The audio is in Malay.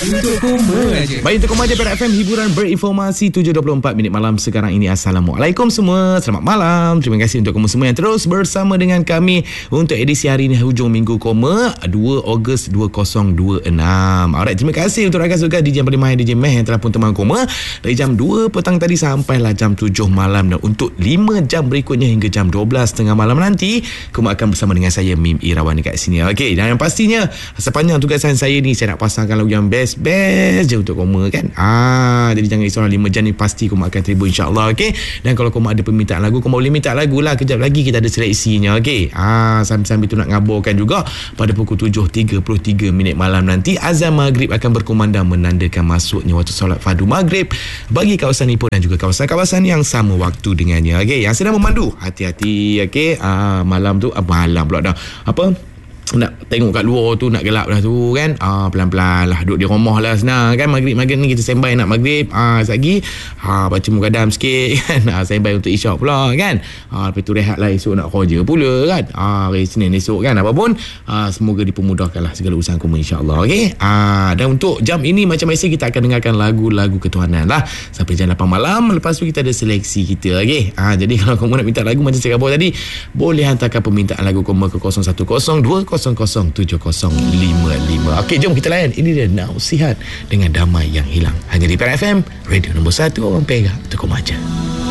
Untuk koma aja. Baik, untuk koma aja Perak FM, hiburan berinformasi 7.24 minit malam sekarang ini. Assalamualaikum semua. Selamat malam. Terima kasih untuk kamu semua yang terus bersama dengan kami untuk edisi hari ini, hujung minggu koma 2 Ogos 2026. Alright, terima kasih untuk rakan suka DJ Paling Mahir, DJ Meh yang telah pun teman koma dari jam 2 petang tadi sampailah jam 7 malam. Dan untuk 5 jam berikutnya hingga jam 12.30 malam nanti, koma akan bersama dengan saya Mim Irawan dekat sini. Okey, dan yang pastinya sepanjang tugasan saya ni, saya nak pasangkan lagu yang best je untuk koma kan. Jadi jangan risau, 5 jam ni pasti koma akan terhibur insya-Allah. Okey. Dan kalau koma ada permintaan lagu, koma boleh minta lagu lah. Kejap lagi kita ada seleksinya. Okey. Sambil-sambil tu nak ngabarkan juga pada pukul 7.33 minit malam nanti azan maghrib akan berkumandang menandakan masuknya waktu solat fardu maghrib bagi kawasan Ipoh dan juga kawasan-kawasan yang sama waktu dengannya. Okey. Yang sedang memandu, hati-hati. Okey. Malam tu malam pula dah. Nak tengok kat luar tu nak gelap dah tu kan. Pelan-pelan lah, duduk di rumah lah senang kan. Maghrib ni kita standby nak maghrib. Sekejap baca mukaddam sikit kan. Standby untuk isyak pula kan. Lepas tu rehat lah, esok nak kerja pula kan. Hari Senin esok kan. Apapun semoga dipermudahkan lah segala urusan koma insyaAllah. Okay. Dan untuk jam ini macam biasa kita akan dengarkan lagu-lagu ketuhanan lah sampai jam 8 malam. Lepas tu kita ada seleksi kita. Okay. Jadi kalau koma nak minta lagu macam saya kata tadi, boleh hantarkan permintaan lagu koma ke 0102007055. Okey, jom kita layan. Ini dia Nasihat dengan Damai yang Hilang. Hanya di Perak FM, radio nombor 1 orang Perak untuk koma aja.